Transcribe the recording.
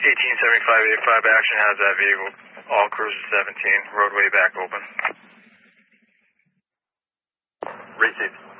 187585 action has that vehicle. All cruiser 17, roadway back open. Received.